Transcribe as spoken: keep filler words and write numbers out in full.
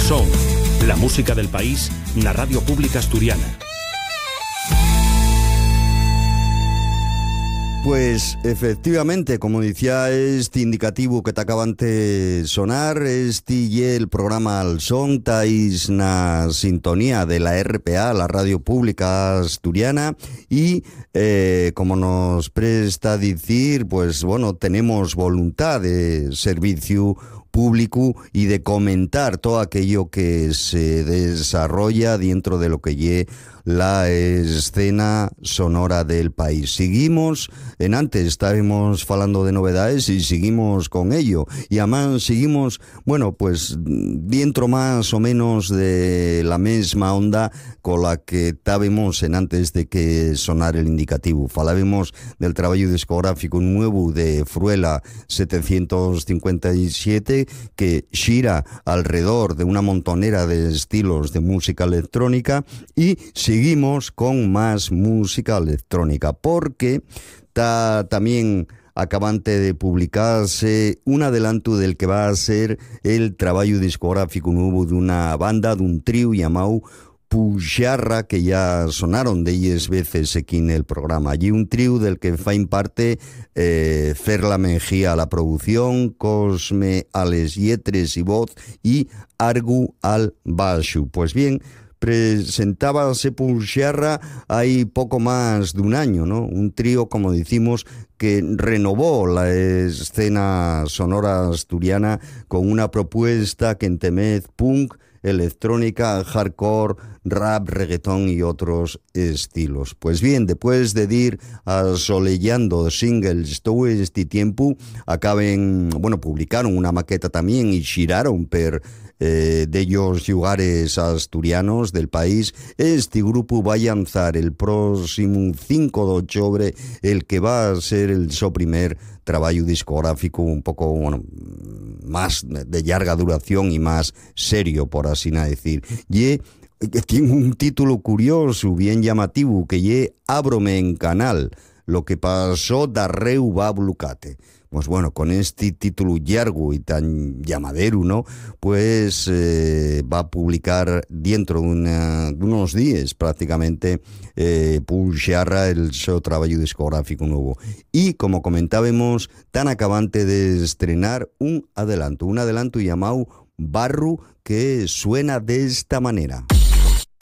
Son, la música del país na Radio Pública Asturiana. Pues efectivamente, como decía este indicativo que te acaban de sonar, este y el programa Al Son, tais na sintonía de la R P A, la Radio Pública Asturiana, y eh, como nos presta a decir, pues bueno, tenemos voluntad de servicio público y de comentar todo aquello que se desarrolla dentro de lo que lle la escena sonora del país. Seguimos, en antes estábamos falando de novedades y seguimos con ello. Y además seguimos, bueno, pues dentro más o menos de la misma onda con la que estábamos en antes de que sonara el indicativo. Falábamos del trabajo discográfico nuevo de Fruela setecientos cincuenta y siete, que gira alrededor de una montonera de estilos de música electrónica, y seguimos con más música electrónica porque está también acabante de publicarse un adelanto del que va a ser el trabajo discográfico nuevo de una banda, de un trío llamado Puxarra, que ya sonaron de ellas veces aquí en el programa. Allí un trío del que fain parte eh, Ferla Mejía a la producción, Cosme a les lletres y voz y Argu al baixo. Pues bien, presentábase Puxarra hay poco más de un año, ¿no? Un trío, como decimos, que renovó la escena sonora asturiana con una propuesta que entemez punk, electrónica, hardcore, rap, reggaetón y otros estilos. Pues bien, después de ir asolellando singles todo este tiempo, acaben, bueno, publicaron una maqueta también y giraron per eh, de ellos lugares asturianos del país. Este grupo va a lanzar el próximo cinco de octubre el que va a ser el su primer trabajo discográfico un poco, bueno, más de larga duración y más serio, por así decir. Y tiene un título curioso, bien llamativo, que ye Ábrome en Canal, lo que pasó darreu va Blucate. Pues bueno, con este título largo y tan llamadero, ¿no? Pues eh, va a publicar dentro de, una, de unos días prácticamente eh, Puxarra el su trabajo discográfico nuevo. Y como comentábamos, tan acabante de estrenar un adelanto, un adelanto llamado Barru, que suena de esta manera.